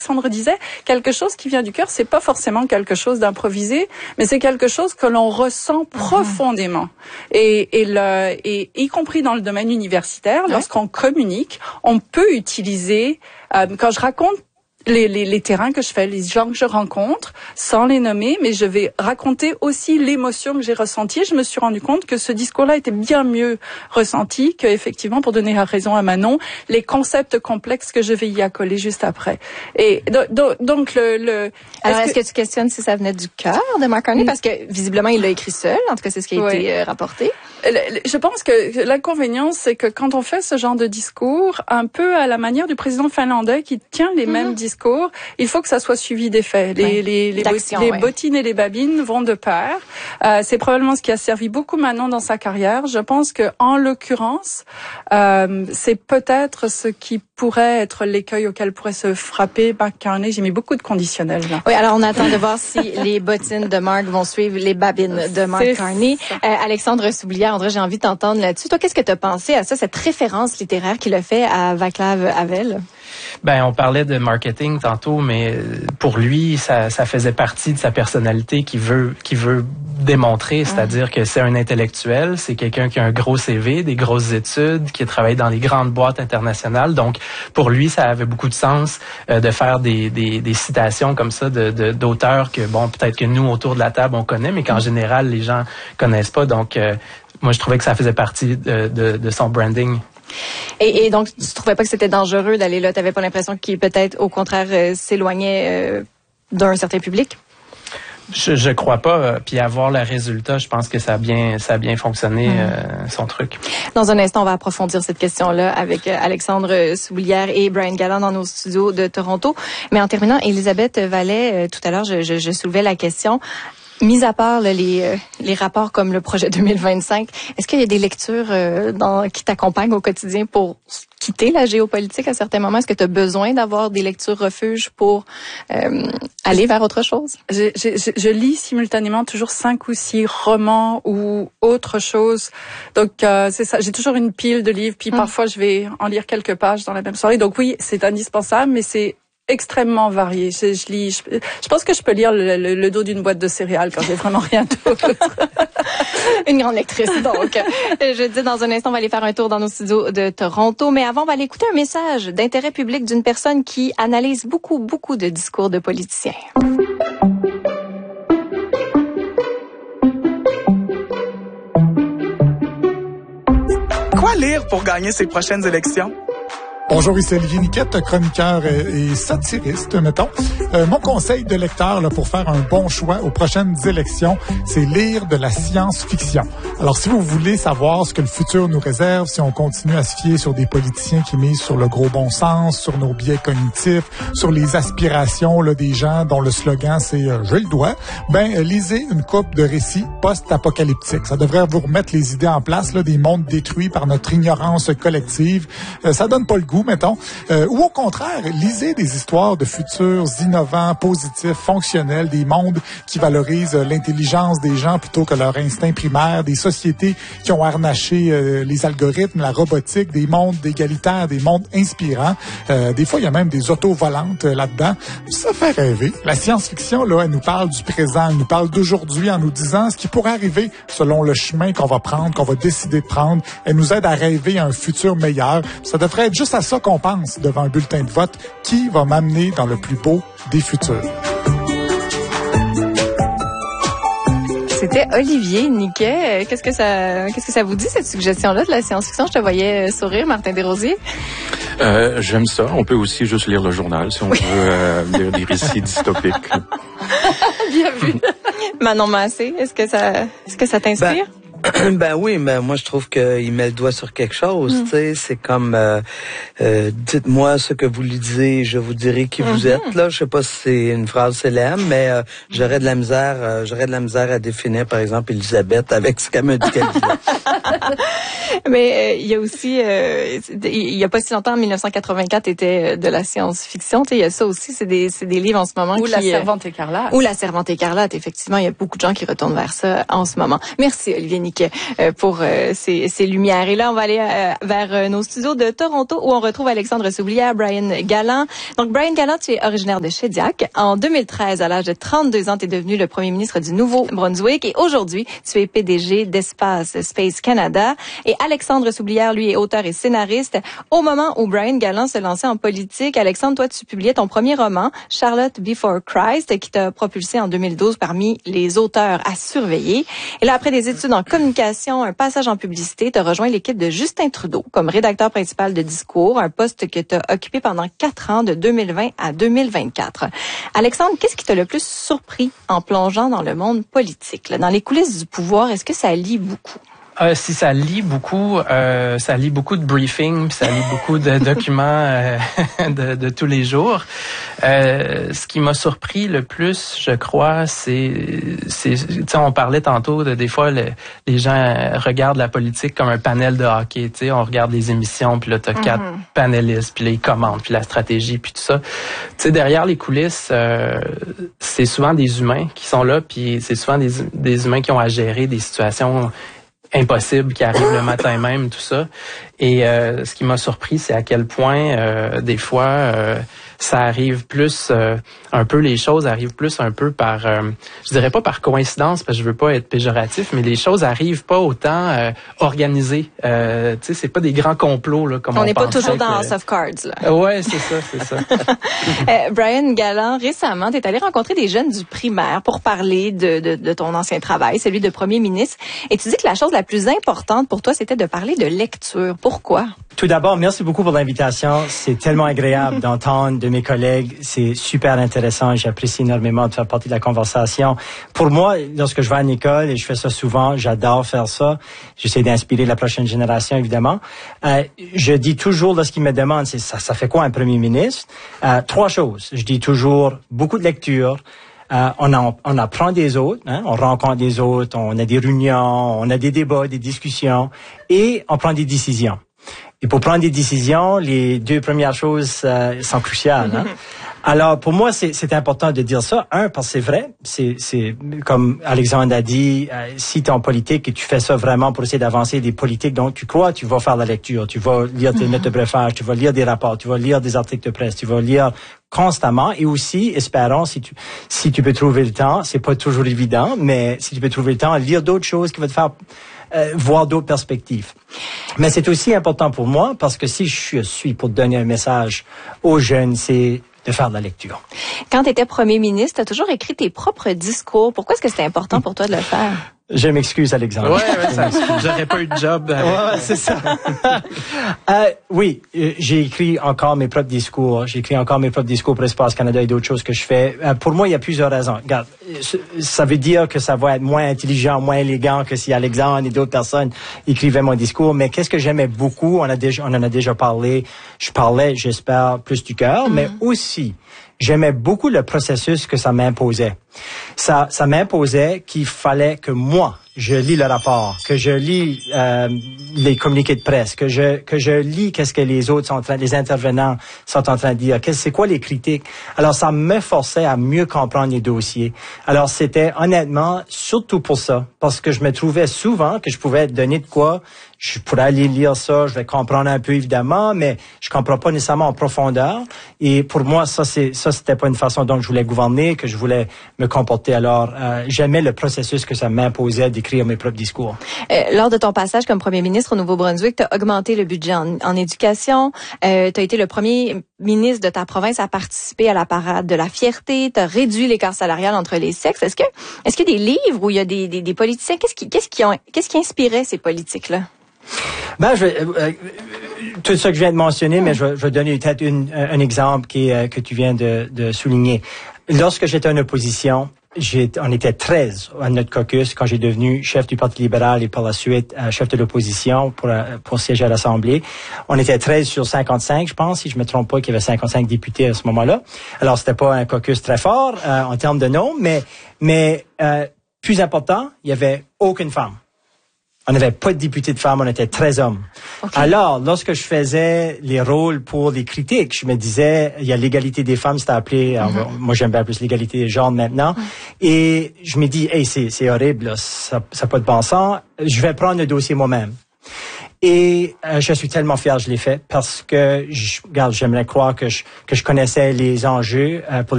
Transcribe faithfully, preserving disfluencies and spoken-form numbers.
Alexandre disait, quelque chose qui vient du cœur, c'est pas forcément quelque chose d'improvisé, mais c'est quelque chose que l'on ressent profondément. Et, et, le, et y compris dans le domaine universitaire, ouais. lorsqu'on communique, on peut utiliser, euh, quand je raconte Les, les, les terrains que je fais, les gens que je rencontre, sans les nommer, mais je vais raconter aussi l'émotion que j'ai ressentie. Je me suis rendu compte que ce discours-là était bien mieux ressenti que, effectivement, pour donner raison à Manon, les concepts complexes que je vais y accoler juste après. Et do, donc le, le. Alors, est-ce que... est-ce que tu questionnes si ça venait du cœur de Mark Carney, parce que visiblement il l'a écrit seul. En tout cas, c'est ce qui a oui. été euh, rapporté. Je pense que l'inconvénient, c'est que quand on fait ce genre de discours, un peu à la manière du président finlandais qui tient les mm-hmm. mêmes discours, il faut que ça soit suivi des faits. Les, ouais. les, les, bot- les ouais. bottines et les babines vont de pair. Euh, c'est probablement ce qui a servi beaucoup Manon dans sa carrière. Je pense que, en l'occurrence, euh, c'est peut-être ce qui pourrait être l'écueil auquel pourrait se frapper Mark Carney. J'ai mis beaucoup de conditionnels là. Oui, alors on attend de voir si les bottines de Mark vont suivre les babines de Mark c'est Carney. Euh, Alexandre Soublière, André, j'ai envie de t'entendre là-dessus. Toi, qu'est-ce que tu as pensé à ça, cette référence littéraire qu'il a fait à Václav Havel? Ben, on parlait de marketing tantôt, mais pour lui, ça, ça faisait partie de sa personnalité qui veut, qui veut démontrer, c'est-à-dire que c'est un intellectuel, c'est quelqu'un qui a un gros C V, des grosses études, qui a travaillé dans les grandes boîtes internationales. Donc, pour lui, ça avait beaucoup de sens euh, de faire des, des, des citations comme ça de, de, d'auteurs que, bon, peut-être que nous, autour de la table, on connaît, mais qu'en général, les gens connaissent pas. Donc, euh, moi, je trouvais que ça faisait partie de, de, de son branding. Et, et donc, tu trouvais pas que c'était dangereux d'aller là? T'avais pas l'impression qu'il peut-être, au contraire, euh, s'éloignait euh, d'un certain public? Je, je crois pas. Puis avoir le résultat, je pense que ça a bien, ça a bien fonctionné, mmh. euh, son truc. Dans un instant, on va approfondir cette question-là avec Alexandre Soublière et Brian Galland dans nos studios de Toronto. Mais en terminant, Elisabeth Vallet, euh, tout à l'heure, je, je, je soulevais la question. Mis à part là, les euh, les rapports comme le projet deux mille vingt-cinq, est-ce qu'il y a des lectures euh, dans, qui t'accompagnent au quotidien pour quitter la géopolitique à certains moments? Est-ce que tu as besoin d'avoir des lectures refuges pour euh, aller vers autre chose? Je, je, je, je lis simultanément toujours cinq ou six romans ou autre chose. Donc euh, c'est ça. J'ai toujours une pile de livres, puis mmh. parfois je vais en lire quelques pages dans la même soirée. Donc oui, c'est indispensable, mais c'est extrêmement varié. Je, je lis. Je, je pense que je peux lire le, le, le dos d'une boîte de céréales quand j'ai vraiment rien d'autre. Une grande lectrice, donc. Je dis, dans un instant, on va aller faire un tour dans nos studios de Toronto. Mais avant, on va aller écouter un message d'intérêt public d'une personne qui analyse beaucoup, beaucoup de discours de politiciens. Quoi lire pour gagner ces prochaines élections? Bonjour, ici Olivier Niquette, chroniqueur et satiriste, mettons. Euh, mon conseil de lecteur là, pour faire un bon choix aux prochaines élections, c'est lire de la science-fiction. Alors, si vous voulez savoir ce que le futur nous réserve, si on continue à se fier sur des politiciens qui misent sur le gros bon sens, sur nos biais cognitifs, sur les aspirations là, des gens dont le slogan c'est euh, « je le dois », ben euh, lisez une couple de récits post-apocalyptiques. Ça devrait vous remettre les idées en place, là, des mondes détruits par notre ignorance collective. Euh, ça donne pas le goût, mettons. Euh, ou au contraire, lisez des histoires de futurs innovants, positifs, fonctionnels, des mondes qui valorisent euh, l'intelligence des gens plutôt que leur instinct primaire, des sociétés qui ont harnaché euh, les algorithmes, la robotique, des mondes égalitaires, des mondes inspirants. Euh, des fois, il y a même des autos volantes euh, là-dedans. Ça fait rêver. La science-fiction, là, elle nous parle du présent, elle nous parle d'aujourd'hui en nous disant ce qui pourrait arriver selon le chemin qu'on va prendre, qu'on va décider de prendre. Elle nous aide à rêver à un futur meilleur. Ça devrait être juste à ça qu'on pense devant un bulletin de vote, qui va m'amener dans le plus beau des futurs. C'était Olivier Niquet. Qu'est-ce que ça, qu'est-ce que ça vous dit, cette suggestion-là de la science-fiction? Je te voyais sourire, Martin Desrosiers. Euh, j'aime ça. On peut aussi juste lire le journal si on oui. veut euh, lire des récits dystopiques. Bien vu. Manon Massé, est-ce que ça, est-ce que ça t'inspire? Ben... Ben oui, mais moi je trouve qu'il met le doigt sur quelque chose, mm. tu sais, c'est comme euh, euh, dites-moi ce que vous lui dites, je vous dirai qui mm-hmm. vous êtes. Là, je sais pas si c'est une phrase célèbre, mais euh, j'aurais de la misère, euh, j'aurais de la misère à définir par exemple Elisabeth avec ce qu'elle me dit qu'elle dit. Mais euh, il y a aussi, euh, il y a pas si longtemps, en mille neuf cent quatre-vingt-quatre, était de la science-fiction. Tu sais, il y a ça aussi, c'est des, c'est des livres en ce moment. Ou qui, La Servante écarlate. Ou La Servante écarlate, effectivement. Il y a beaucoup de gens qui retournent vers ça en ce moment. Merci, Olivier Niquet, euh, pour euh, ces, ces lumières. Et là, on va aller euh, vers euh, nos studios de Toronto où on retrouve Alexandre Soublière, Brian Galland. Donc, Brian Galland, tu es originaire de Shediac. En deux mille treize, à l'âge de trente-deux ans, tu es devenu le premier ministre du Nouveau-Brunswick. Et aujourd'hui, tu es P D G d'Espace Space Canada. Et Alexandre Soublière, lui, est auteur et scénariste. Au moment où Brian Galland se lançait en politique, Alexandre, toi, tu publiais ton premier roman, Charlotte Before Christ, qui t'a propulsé en deux mille douze parmi les auteurs à surveiller. Et là, après des études en communication, un passage en publicité, tu as rejoint l'équipe de Justin Trudeau comme rédacteur principal de Discours, un poste que tu as occupé pendant quatre ans, de deux mille vingt à deux mille vingt-quatre. Alexandre, qu'est-ce qui t'a le plus surpris en plongeant dans le monde politique? Là, dans les coulisses du pouvoir, est-ce que ça lit beaucoup? Euh, si ça lit beaucoup, euh, ça lit beaucoup de briefings, puis ça lit beaucoup de documents euh, de, de tous les jours. Euh, ce qui m'a surpris le plus, je crois, c'est, c'est, tu sais, on parlait tantôt de des fois le, les gens regardent la politique comme un panel de hockey. Tu sais, on regarde les émissions, puis là t'as mm-hmm. quatre panélistes, puis là ils commentent, puis la stratégie, puis tout ça. Tu sais, derrière les coulisses, euh, c'est souvent des humains qui sont là, puis c'est souvent des, des humains qui ont à gérer des situations impossible qui arrive le matin même, tout ça. Et euh, ce qui m'a surpris, c'est à quel point euh, des fois euh, ça arrive plus euh, un peu les choses arrivent plus un peu par euh, je dirais pas par coïncidence parce que je veux pas être péjoratif, mais les choses arrivent pas autant euh, organisées. Euh, tu sais, c'est pas des grands complots là comme on, on n'est pas toujours que... dans House of Cards là. Ouais, c'est ça, c'est ça. euh, Brian Galland, récemment, tu es allé rencontrer des jeunes du primaire pour parler de, de de ton ancien travail, celui de premier ministre, et tu dis que la chose la plus importante pour toi, c'était de parler de lecture. Pourquoi? Tout d'abord, merci beaucoup pour l'invitation. C'est tellement agréable d'entendre de mes collègues. C'est super intéressant. J'apprécie énormément de faire partie de la conversation. Pour moi, lorsque je vais à l'école, et je fais ça souvent, j'adore faire ça. J'essaie d'inspirer la prochaine génération, évidemment. Euh, je dis toujours, lorsqu'ils me demandent, c'est ça, ça fait quoi un premier ministre? Euh, trois choses. Je dis toujours beaucoup de lecture. Euh, on, en, on apprend des autres, hein, on rencontre des autres, on a des réunions, on a des débats, des discussions, et on prend des décisions. Et pour prendre des décisions, les deux premières choses euh, sont cruciales. Hein? Alors, pour moi, c'est, c'est important de dire ça. Un, parce que c'est vrai. C'est, c'est comme Alexandre a dit, euh, si tu es en politique et tu fais ça vraiment pour essayer d'avancer des politiques dont tu crois, tu vas faire la lecture, tu vas lire tes notes de préférence, tu vas lire des rapports, tu vas lire des articles de presse, tu vas lire constamment. Et aussi, espérons, si tu si tu peux trouver le temps, c'est pas toujours évident, mais si tu peux trouver le temps, lire d'autres choses qui vont te faire euh, voir d'autres perspectives. Mais c'est aussi important pour moi parce que si je suis pour donner un message aux jeunes, c'est de faire de la lecture. Quand tu étais premier ministre, tu as toujours écrit tes propres discours. Pourquoi est-ce que c'était important pour toi de le faire? Je m'excuse, Alexandre. Ouais, ouais, ça, j'aurais pas eu de job. Avec... Ouais, c'est ça. euh, oui, j'ai écrit encore mes propres discours. J'ai écrit encore mes propres discours pour Espace Canada et d'autres choses que je fais. Euh, pour moi, il y a plusieurs raisons. Regarde, ça veut dire que ça va être moins intelligent, moins élégant que si Alexandre et d'autres personnes écrivaient mon discours. Mais qu'est-ce que j'aimais beaucoup? On a déjà, on en a déjà parlé. Je parlais, j'espère, plus du cœur, mm-hmm. mais aussi, j'aimais beaucoup le processus que ça m'imposait. Ça, ça m'imposait qu'il fallait que moi, je lis le rapport, que je lis euh, les communiqués de presse, que je que je lis qu'est-ce que les autres sont en train, les intervenants sont en train de dire, qu'est-ce c'est quoi les critiques. Alors ça me forçait à mieux comprendre les dossiers. Alors c'était honnêtement surtout pour ça, parce que je me trouvais souvent que je pouvais donner de quoi. Je pourrais aller lire ça, je vais comprendre un peu évidemment, mais je comprends pas nécessairement en profondeur. Et pour moi, ça c'est ça c'était pas une façon dont je voulais gouverner, que je voulais me comporter. Alors euh, j'aimais le processus que ça m'imposait d'écrire mes propres discours. Euh, lors de ton passage comme premier ministre au Nouveau-Brunswick, tu as augmenté le budget en, en éducation. Euh, tu as été le premier ministre de ta province à participer à la parade de la fierté. Tu as réduit l'écart salarial entre les sexes. Est-ce que est-ce qu'il y a des livres où il y a des, des, des politiciens? Qu'est-ce qui qu'est-ce qui ont qu'est-ce qui inspirait ces politiques-là? Ben, je vais, euh, tout ce que je viens de mentionner, mais je vais, je vais donner peut-être une, un exemple qui, euh, que tu viens de, de souligner. Lorsque j'étais en opposition, j'ai, on était treize à notre caucus quand j'ai devenu chef du Parti libéral et par la suite euh, chef de l'opposition pour, euh, pour siéger à l'Assemblée. On était treize sur cinquante-cinq, je pense, si je me trompe pas, qu'il y avait cinquante-cinq députés à ce moment-là. Alors, c'était pas un caucus très fort euh, en termes de nombre, mais, mais euh, plus important, il y avait aucune femme. On n'avait pas de députés de femmes, on était treize hommes. Okay. Alors, lorsque je faisais les rôles pour les critiques, je me disais, il y a l'égalité des femmes, c'était appelé, mm-hmm. alors, moi j'aime bien plus l'égalité des genres maintenant, mm-hmm. et je me dis, hey, c'est, c'est horrible, là, ça n'a pas de bon sens, je vais prendre le dossier moi-même. Et euh, je suis tellement fier que je l'ai fait parce que, je, regarde, j'aimerais croire que je, que je connaissais les enjeux euh, pour